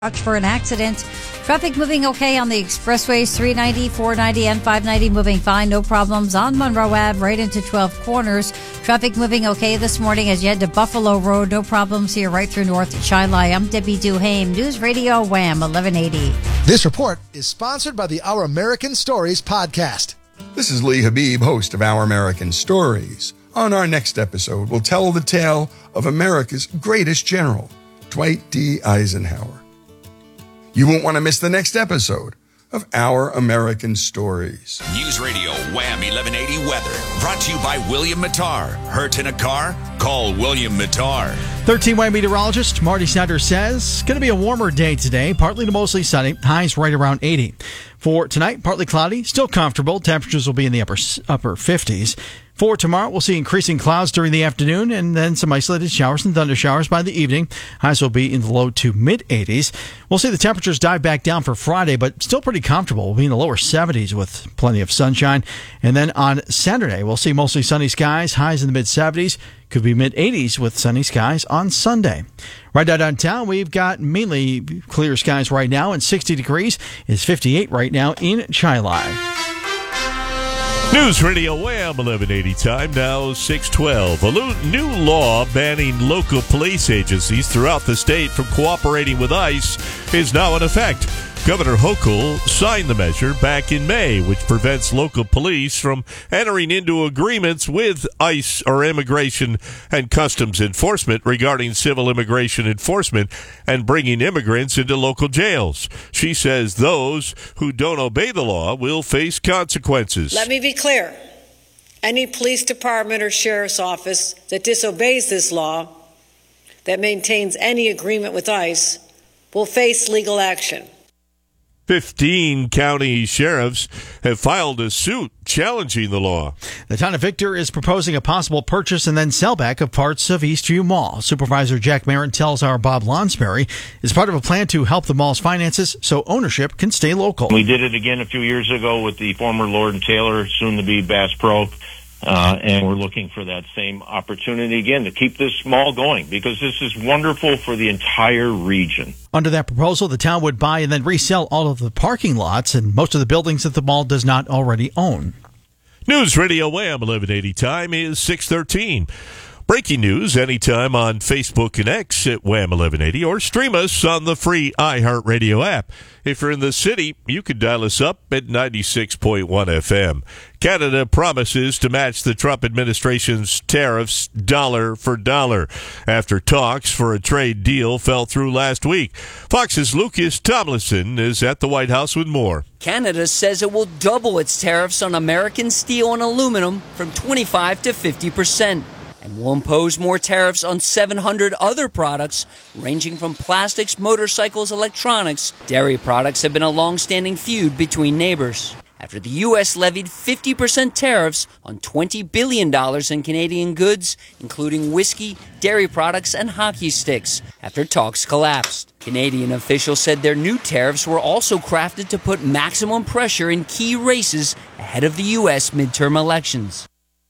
For an accident. Traffic moving okay on the expressways, 390, 490, and 590 moving fine. No problems on Monroe Ave right into 12 Corners. Traffic moving okay this morning as you head to Buffalo Road. No problems here right through North Chilai. I'm Debbie Duhame. News Radio Wham 1180. This report is sponsored by the Our American Stories podcast. This is Lee Habib, host of Our American Stories. On our next episode, we'll tell the tale of America's greatest general, Dwight D. Eisenhower. You won't want to miss the next episode of Our American Stories. News Radio Wham 1180 weather. Brought to you by William Mattar. Hurt in a car? Call William Mattar. 13-way meteorologist Marty Sanders says going to be a warmer day today, partly to mostly sunny, highs right around 80. For tonight, partly cloudy, still comfortable. Temperatures will be in the upper 50s. For tomorrow, we'll see increasing clouds during the afternoon and then some isolated showers and thunder showers by the evening. Highs will be in the low to mid-80s. We'll see the temperatures dive back down for Friday, but still pretty comfortable. We'll be in the lower 70s with plenty of sunshine. And then on Saturday, we'll see mostly sunny skies, highs in the mid-70s. Could be mid-80s with sunny skies on Sunday. Right now downtown, we've got mainly clear skies right now, and 60 degrees is 58 right now in Chilai. News Radio Wham 1180 time, now 6:12. A new law banning local police agencies throughout the state from cooperating with ICE is now in effect. Governor Hochul signed the measure back in May, which prevents local police from entering into agreements with ICE or Immigration and Customs Enforcement regarding civil immigration enforcement and bringing immigrants into local jails. She says those who don't obey the law will face consequences. Let me be clear. Any police department or sheriff's office that disobeys this law, that maintains any agreement with ICE, will face legal action. 15 county sheriffs have filed a suit challenging the law. The town of Victor is proposing a possible purchase and then sellback of parts of Eastview Mall. Supervisor Jack Merritt tells our Bob Lonsberry it's part of a plan to help the mall's finances so ownership can stay local. We did it again a few years ago with the former Lord & Taylor, soon to be Bass Pro. And we're looking for that same opportunity again to keep this mall going because this is wonderful for the entire region. Under that proposal, the town would buy and then resell all of the parking lots and most of the buildings that the mall does not already own. News Radio Wham 1180 time is 6:13. Breaking news anytime on Facebook and X at Wham 1180 or stream us on the free iHeartRadio app. If you're in the city, you can dial us up at 96.1 FM. Canada promises to match the Trump administration's tariffs dollar for dollar after talks for a trade deal fell through last week. Fox's Lucas Tomlinson is at the White House with more. Canada says it will double its tariffs on American steel and aluminum from 25 to 50%. And will impose more tariffs on 700 other products, ranging from plastics, motorcycles, electronics. Dairy products have been a long-standing feud between neighbors. After the U.S. levied 50% tariffs on $20 billion in Canadian goods, including whiskey, dairy products, and hockey sticks, after talks collapsed. Canadian officials said their new tariffs were also crafted to put maximum pressure in key races ahead of the U.S. midterm elections.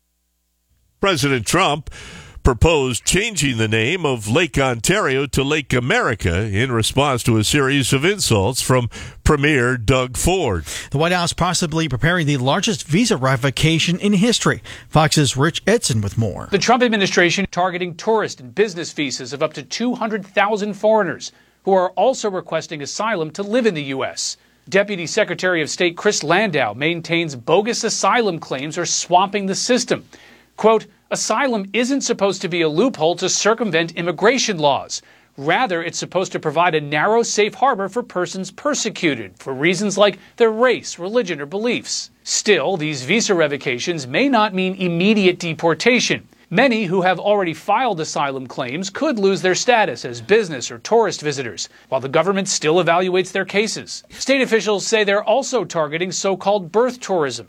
President Trump proposed changing the name of Lake Ontario to Lake America in response to a series of insults from Premier Doug Ford. The White House possibly preparing the largest visa revocation in history. Fox's Rich Edson with more. The Trump administration targeting tourist and business visas of up to 200,000 foreigners who are also requesting asylum to live in the U.S. Deputy Secretary of State Chris Landau maintains bogus asylum claims are swamping the system. Quote, asylum isn't supposed to be a loophole to circumvent immigration laws. Rather, it's supposed to provide a narrow safe harbor for persons persecuted for reasons like their race, religion, or beliefs. Still, these visa revocations may not mean immediate deportation. Many who have already filed asylum claims could lose their status as business or tourist visitors, while the government still evaluates their cases. State officials say they're also targeting so-called birth tourism.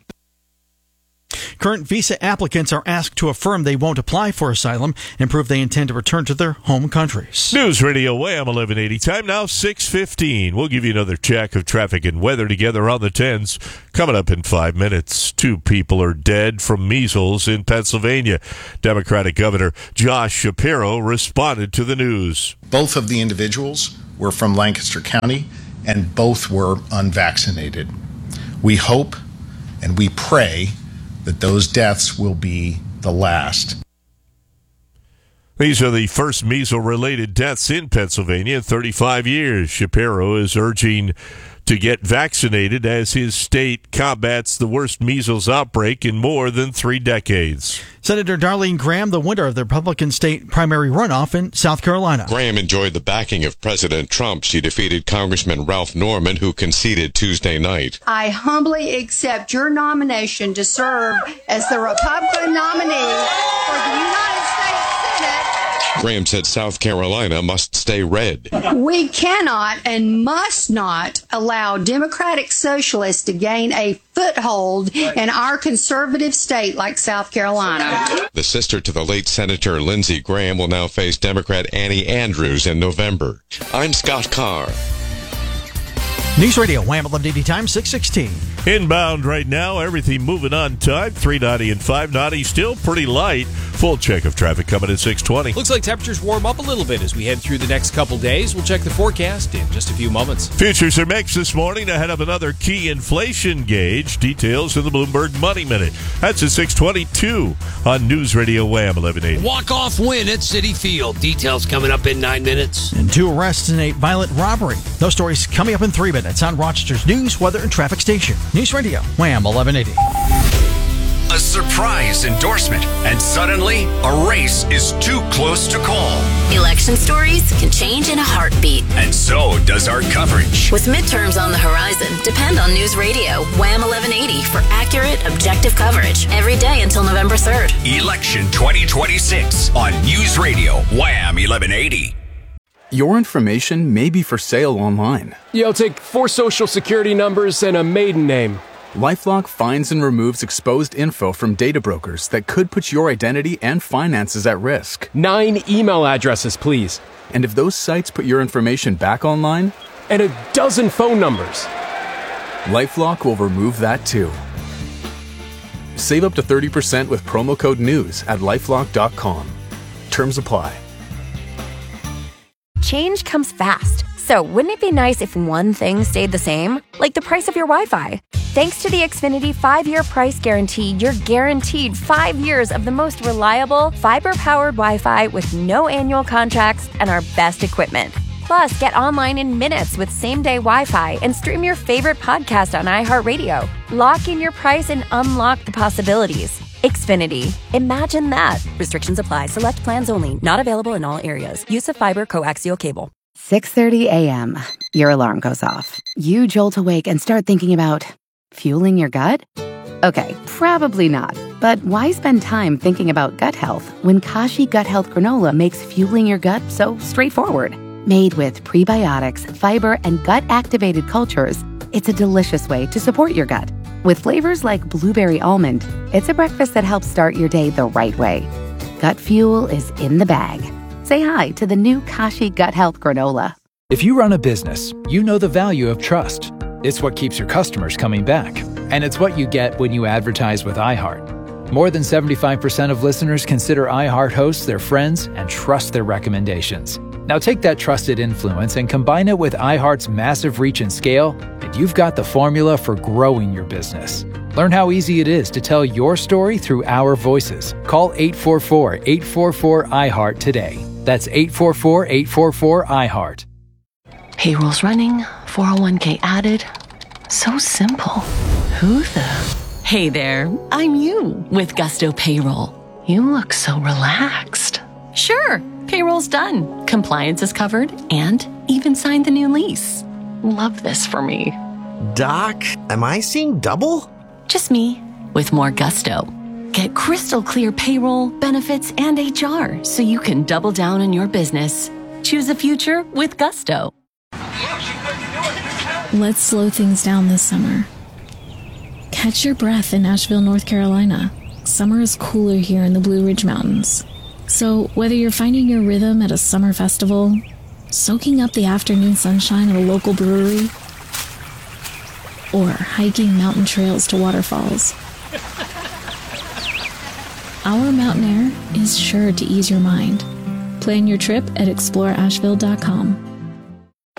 Current visa applicants are asked to affirm they won't apply for asylum and prove they intend to return to their home countries. News Radio Wham 1180 time, now 6:15. We'll give you another check of traffic and weather together on the 10s coming up in 5 minutes. 2 people are dead from measles in Pennsylvania. Democratic Governor Josh Shapiro responded to the news. Both of the individuals were from Lancaster County, and both were unvaccinated. We hope and we pray that those deaths will be the last. These are the first measles-related deaths in Pennsylvania in 35 years. Shapiro is urging to get vaccinated as his state combats the worst measles outbreak in more than 3 decades. Senator Darlene Graham, the winner of the Republican state primary runoff in South Carolina. Graham enjoyed the backing of President Trump. She defeated Congressman Ralph Norman, who conceded Tuesday night. I humbly accept your nomination to serve as the Republican nominee for the United States Senate. Graham said South Carolina must stay red. We cannot and must not allow Democratic socialists to gain a foothold in our conservative state like South Carolina. The sister to the late Senator Lindsey Graham will now face Democrat Annie Andrews in November. I'm Scott Carr. News Radio, Wham 1180 time, 6:16. Inbound right now, everything moving on time. 390 and 590, still pretty light. Full check of traffic coming at 620. Looks like temperatures warm up a little bit as we head through the next couple days. We'll check the forecast in just a few moments. Futures are mixed this morning ahead of another key inflation gauge. Details in the Bloomberg Money Minute. That's at 622 on News Radio Wham 1180. Walk-off win at Citi Field. Details coming up in 9 minutes. And 2 arrests in a violent robbery. Those stories coming up in 3 minutes on Rochester's news, weather, and traffic station. News Radio, Wham 1180. A surprise endorsement, and suddenly a race is too close to call. Election stories can change in a heartbeat. And so does our coverage. With midterms on the horizon, depend on News Radio, Wham 1180 for accurate, objective coverage every day until November 3rd. Election 2026 on News Radio, Wham 1180. Your information may be for sale online. Yeah, I'll take 4 social security numbers and a maiden name. LifeLock finds and removes exposed info from data brokers that could put your identity and finances at risk. 9 email addresses, please. And if those sites put your information back online? And a dozen phone numbers. LifeLock will remove that too. Save up to 30% with promo code NEWS at LifeLock.com. Terms apply. Change comes fast. So wouldn't it be nice if one thing stayed the same? Like the price of your Wi-Fi. Thanks to the Xfinity 5-year price guarantee, you're guaranteed 5 years of the most reliable, fiber-powered Wi-Fi with no annual contracts and our best equipment. Plus, get online in minutes with same-day Wi-Fi and stream your favorite podcast on iHeartRadio. Lock in your price and unlock the possibilities. Xfinity. Imagine that. Restrictions apply. Select plans only. Not available in all areas. Use of fiber coaxial cable. 6:30 a.m. Your alarm goes off. You jolt awake and start thinking about fueling your gut? Okay, probably not. But why spend time thinking about gut health when Kashi Gut Health Granola makes fueling your gut so straightforward? Made with prebiotics, fiber, and gut-activated cultures, it's a delicious way to support your gut. With flavors like blueberry almond, it's a breakfast that helps start your day the right way. Gut fuel is in the bag. Say hi to the new Kashi Gut Health Granola. If you run a business, you know the value of trust. It's what keeps your customers coming back. And it's what you get when you advertise with iHeart. More than 75% of listeners consider iHeart hosts their friends and trust their recommendations. Now take that trusted influence and combine it with iHeart's massive reach and scale, and you've got the formula for growing your business. Learn how easy it is to tell your story through our voices. Call 844-844-iHeart today. That's 844-844-iHeart. Payroll's running, 401k added. So simple. Who the? Hey there, I'm you with Gusto Payroll. You look so relaxed. Sure, payroll's done. Compliance is covered and even signed the new lease. Love this for me. Doc, am I seeing double? Just me with more Gusto. Get crystal clear payroll, benefits, and HR so you can double down on your business. Choose a future with Gusto. Let's slow things down this summer. Catch your breath in Asheville, North Carolina. Summer is cooler here in the Blue Ridge Mountains. So whether you're finding your rhythm at a summer festival, soaking up the afternoon sunshine at a local brewery, or hiking mountain trails to waterfalls, our mountain air is sure to ease your mind. Plan your trip at exploreasheville.com.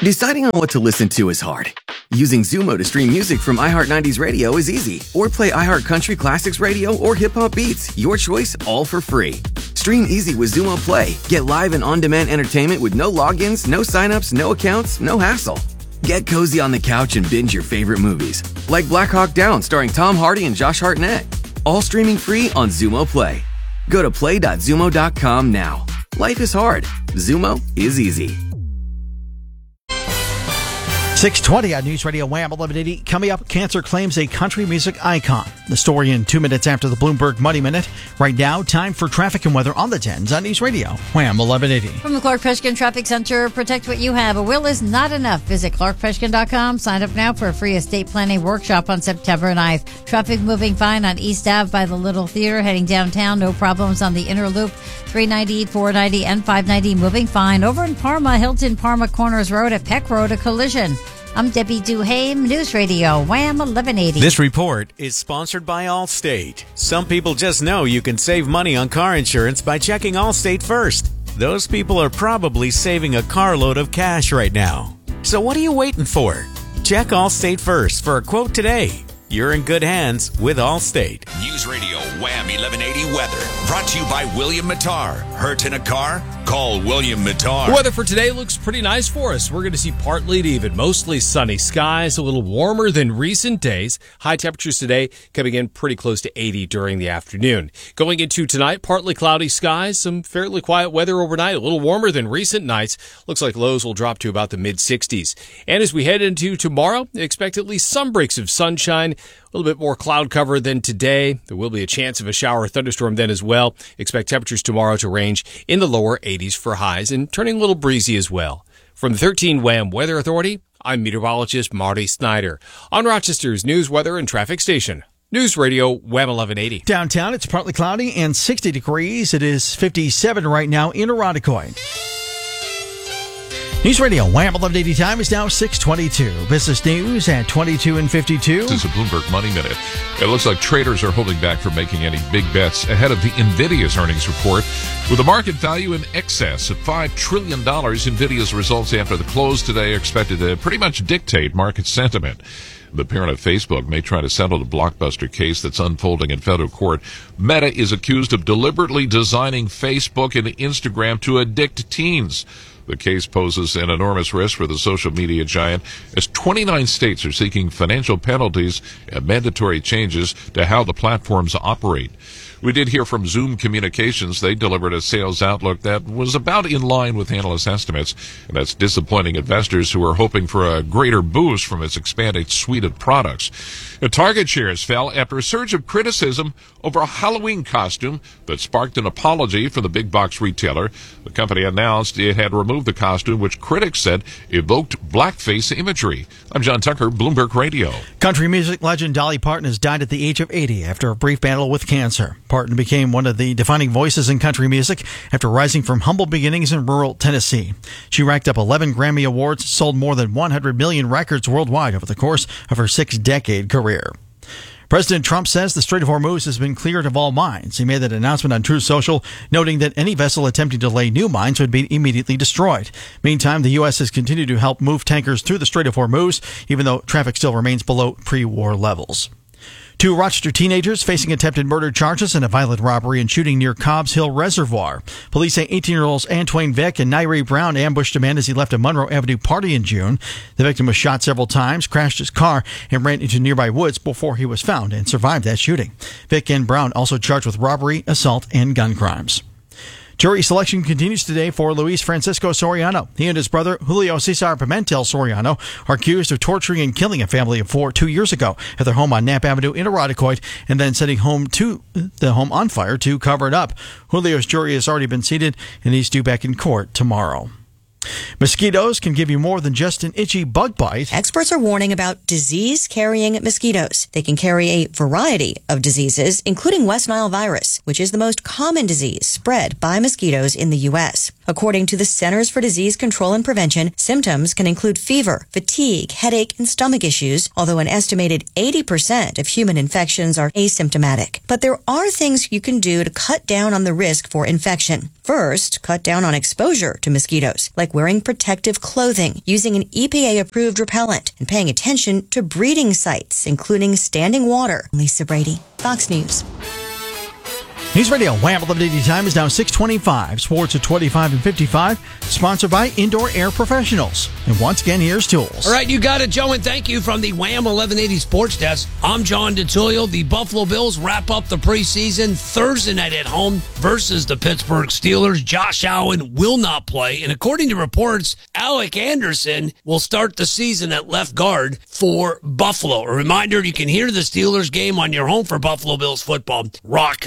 Deciding on what to listen to is hard. Using Zumo to stream music from iHeart 90s Radio is easy. Or play iHeart Country Classics Radio or Hip Hop Beats. Your choice, all for free. Stream easy with Zumo Play. Get live and on-demand entertainment with no logins, no signups, no accounts, no hassle. Get cozy on the couch and binge your favorite movies. Like Black Hawk Down starring Tom Hardy and Josh Hartnett. All streaming free on Zumo Play. Go to play.zumo.com now. Life is hard. Zumo is easy. 6:20 on News Radio Wham 1180. Coming up, cancer claims a country music icon. The story in 2 minutes after the Bloomberg Money Minute. Right now, time for traffic and weather on the 10s on News Radio Wham 1180. From the Clark Peshkin Traffic Center, protect what you have. A will is not enough. Visit clarkpeshkin.com. Sign up now for a free estate planning workshop on September 9th. Traffic moving fine on East Ave by the Little Theater. Heading downtown, no problems on the inner loop. 390, 490, and 590 moving fine. Over in Parma, Hilton Parma Corners Road at Peck Road, a collision. I'm Debbie Duhame, News Radio, Wham 1180. This report is sponsored by Allstate. Some people just know you can save money on car insurance by checking Allstate first. Those people are probably saving a carload of cash right now. So what are you waiting for? Check Allstate first for a quote today. You're in good hands with Allstate. News Radio Wham 1180 weather. Brought to you by William Mattar. Hurt in a car? Call William Mattar. The weather for today looks pretty nice for us. We're going to see partly to even mostly sunny skies, a little warmer than recent days. High temperatures today coming in pretty close to 80 during the afternoon. Going into tonight, partly cloudy skies, some fairly quiet weather overnight, a little warmer than recent nights. Looks like lows will drop to about the mid-60s. And as we head into tomorrow, expect at least some breaks of sunshine. A little bit more cloud cover than today. There will be a chance of a shower or thunderstorm then as well. Expect temperatures tomorrow to range in the lower 80s for highs and turning a little breezy as well. From the 13 Wham Weather Authority, I'm meteorologist Marty Snyder on Rochester's news, weather, and traffic station. News Radio Wham 1180. Downtown, it's partly cloudy and 60 degrees. It is 57 right now in Irondequoit. News Radio Wham 1180 time is now 6:22. Business news at 22 and 52. This is a Bloomberg Money Minute. It looks like traders are holding back from making any big bets ahead of the NVIDIA's earnings report. With the market value in excess of $5 trillion, NVIDIA's results after the close today are expected to pretty much dictate market sentiment. The parent of Facebook may try to settle the blockbuster case that's unfolding in federal court. Meta is accused of deliberately designing Facebook and Instagram to addict teens. The case poses an enormous risk for the social media giant, as 29 states are seeking financial penalties and mandatory changes to how the platforms operate. We did hear from Zoom Communications. They delivered a sales outlook that was about in line with analyst estimates, and that's disappointing investors who are hoping for a greater boost from its expanded suite of products. Target shares fell after a surge of criticism over a Halloween costume that sparked an apology from the big box retailer. The company announced it had removed the costume, which critics said evoked blackface imagery. I'm John Tucker, Bloomberg Radio. Country music legend Dolly Parton has died at the age of 80 after a brief battle with cancer. Parton became one of the defining voices in country music after rising from humble beginnings in rural Tennessee. She racked up 11 Grammy Awards, sold more than 100 million records worldwide over the course of her 6-decade career. President Trump says the Strait of Hormuz has been cleared of all mines. He made that announcement on Truth Social, noting that any vessel attempting to lay new mines would be immediately destroyed. Meantime, the U.S. has continued to help move tankers through the Strait of Hormuz, even though traffic still remains below pre-war levels. 2 Rochester teenagers facing attempted murder charges in a violent robbery and shooting near Cobbs Hill Reservoir. Police say 18-year-olds Antoine Vick and Nyree Brown ambushed a man as he left a Monroe Avenue party in June. The victim was shot several times, crashed his car, and ran into nearby woods before he was found and survived that shooting. Vick and Brown also charged with robbery, assault, and gun crimes. Jury selection continues today for Luis Francisco Soriano. He and his brother, Julio Cesar Pimentel Soriano, are accused of torturing and killing a family of 4 2 years ago at their home on Knapp Avenue in Irondequoit and then setting the home on fire to cover it up. Julio's jury has already been seated and he's due back in court tomorrow. Mosquitoes can give you more than just an itchy bug bite. Experts are warning about disease-carrying mosquitoes. They can carry a variety of diseases, including West Nile virus, which is the most common disease spread by mosquitoes in the U.S. According to the Centers for Disease Control and Prevention, symptoms can include fever, fatigue, headache, and stomach issues, although an estimated 80% of human infections are asymptomatic. But there are things you can do to cut down on the risk for infection. First, cut down on exposure to mosquitoes, like like wearing protective clothing, using an EPA-approved repellent, and paying attention to breeding sites, including standing water. Lisa Brady, Fox News. News Radio Wham! 1180 time is now 6:25. Sports at 25 and 55. Sponsored by Indoor Air Professionals. And once again, here's Tools. All right, you got it, Joe, and thank you from the Wham! 1180 Sports Desk. I'm John DeTullio. The Buffalo Bills wrap up the preseason Thursday night at home versus the Pittsburgh Steelers. Josh Allen will not play, and according to reports, Alec Anderson will start the season at left guard for Buffalo. A reminder, you can hear the Steelers game on your home for Buffalo Bills football. Rock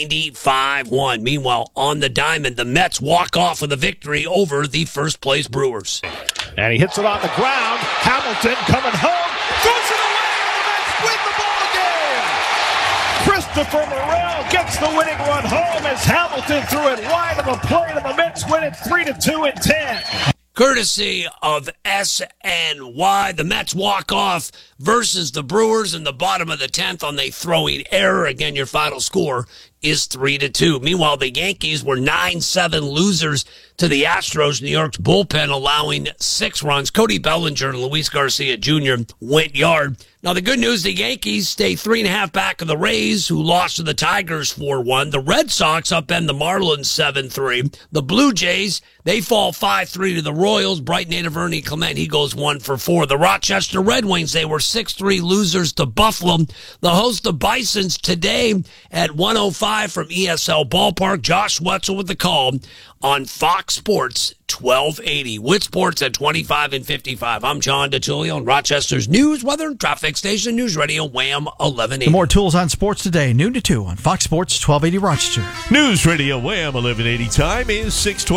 95-1. Meanwhile, on the diamond, the Mets walk off with a victory over the first-place Brewers. And he hits it on the ground. Hamilton coming home. Throws it away. The Mets win the ball game. Christopher Morel gets the winning run home as Hamilton threw it wide of the plate, and the Mets win it 3-2 in 10. Courtesy of SNY, the Mets walk off versus the Brewers in the bottom of the 10th on a throwing error. Again, your final score is 3-2. Meanwhile, the Yankees were 9-7 losers to the Astros. New York's bullpen allowing 6 runs. Cody Bellinger and Luis Garcia Jr. went yard. Now, the good news, the Yankees stay 3.5 back of the Rays, who lost to the Tigers 4-1. The Red Sox upend the Marlins 7-3. The Blue Jays, they fall 5-3 to the Royals. Bright native Ernie Clement, he goes 1-4. The Rochester Red Wings, they were 6-3 losers to Buffalo. The host of Bisons today at 1:05 from ESL Ballpark. Josh Wetzel with the call on Fox Sports 1280. With sports at 25 and 55. I'm John DeTullio on Rochester's news, weather, and traffic station. News Radio Wham 1180. More Tools on Sports today, noon to 2 on Fox Sports 1280 Rochester. News Radio Wham 1180 time is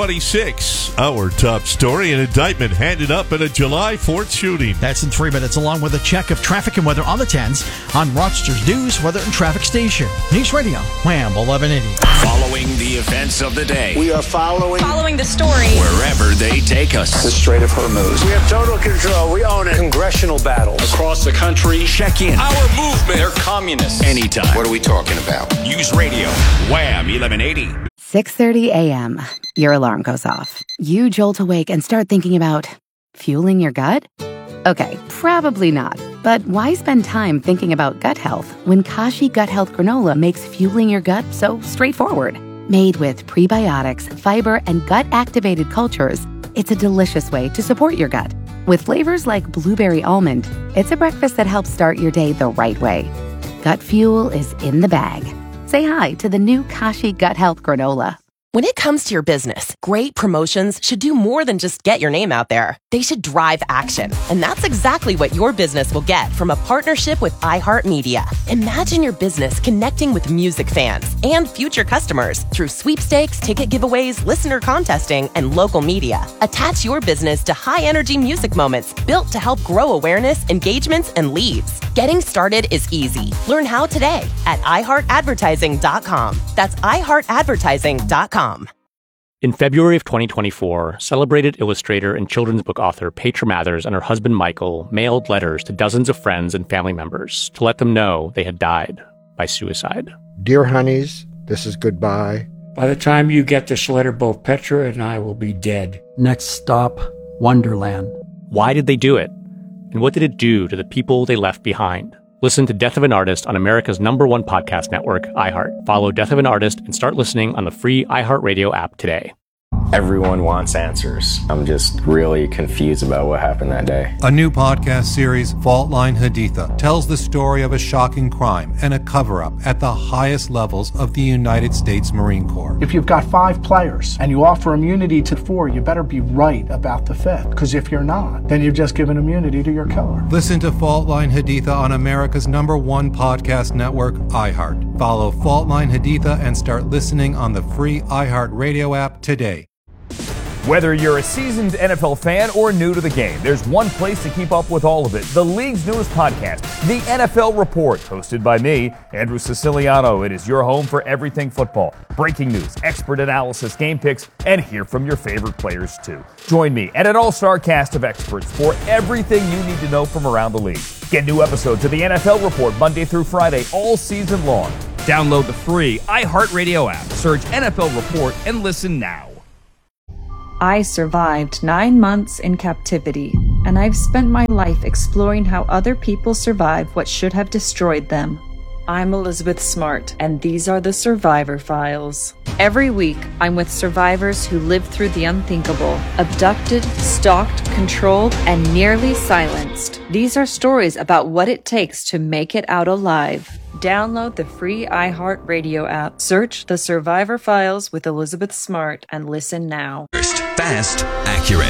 6:26. Our top story, an indictment handed up in a July 4th shooting. That's in 3 minutes, along with a check of traffic and weather on the 10s on Rochester's news, weather, and traffic station. News Radio Wham 1180. Following the events of the day. We are following the story. Wherever they take us. The Strait of Hormuz. We have total control. We own it. Congressional battles across the country. Check in. Our movement. They're communists. Anytime. What are we talking about? News Radio Wham 1180. 6:30 a.m. Your alarm goes off. You jolt awake and start thinking about fueling your gut? Okay, probably not. But why spend time thinking about gut health when Kashi Gut Health Granola makes fueling your gut so straightforward? Made with prebiotics, fiber, and gut-activated cultures, it's a delicious way to support your gut. With flavors like blueberry almond, it's a breakfast that helps start your day the right way. Gut fuel is in the bag. Say hi to the new Kashi Gut Health Granola. When it comes to your business, great promotions should do more than just get your name out there. They should drive action. And that's exactly what your business will get from a partnership with iHeartMedia. Imagine your business connecting with music fans and future customers through sweepstakes, ticket giveaways, listener contesting, and local media. Attach your business to high-energy music moments built to help grow awareness, engagements, and leads. Getting started is easy. Learn how today at iHeartAdvertising.com. That's iHeartAdvertising.com. In February of 2024, celebrated illustrator and children's book author Petra Mathers and her husband Michael mailed letters to dozens of friends and family members to let them know they had died by suicide. Dear honeys, this is goodbye. By the time you get this letter, both Petra and I will be dead. Next stop, Wonderland. Why did they do it? And what did it do to the people they left behind? Listen to Death of an Artist on America's #1 podcast network, iHeart. Follow Death of an Artist and start listening on the free iHeartRadio app today. Everyone wants answers. I'm just really confused about what happened that day. A new podcast series, Fault Line Haditha, tells the story of a shocking crime and a cover-up at the highest levels of the United States Marine Corps. If you've got 5 players and you offer immunity to 4, you better be right about the 5th. Because if you're not, then you've just given immunity to your killer. Listen to Fault Line Haditha on America's #1 podcast network, iHeart. Follow Fault Line Haditha and start listening on the free iHeart Radio app today. Whether you're a seasoned NFL fan or new to the game, there's one place to keep up with all of it. The league's newest podcast, The NFL Report, hosted by me, Andrew Siciliano. It is your home for everything football. Breaking news, expert analysis, game picks, and hear from your favorite players too. Join me and an all-star cast of experts for everything you need to know from around the league. Get new episodes of The NFL Report Monday through Friday all season long. Download the free iHeartRadio app, search NFL Report, and listen now. I survived 9 months in captivity, and I've spent my life exploring how other people survive what should have destroyed them. I'm Elizabeth Smart, and these are the Survivor Files. Every week, I'm with survivors who lived through the unthinkable, abducted, stalked, controlled, and nearly silenced. These are stories about what it takes to make it out alive. Download the free iHeartRadio app. Search The Survivor Files with Elizabeth Smart and listen now. Fast, accurate.